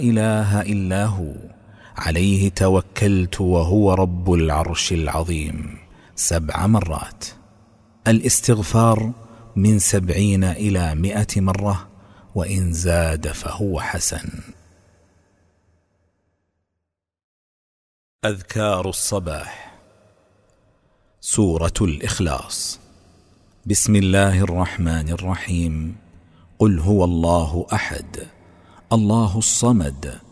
إله إلا هو عليه توكلت وهو رب العرش العظيم 7 مرات. الاستغفار من 70 إلى 100 مرة، وإن زاد فهو حسن. أذكار الصباح. سورة الإخلاص. بسم الله الرحمن الرحيم. قل هو الله أحد الله الصمد